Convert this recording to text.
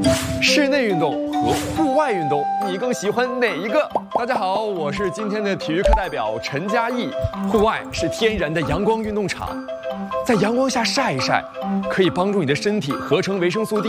室内运动和户外运动，你更喜欢哪一个？大家好，我是今天的体育课代表陈嘉译。户外是天然的阳光运动场，在阳光下晒一晒，可以帮助你的身体合成维生素 D。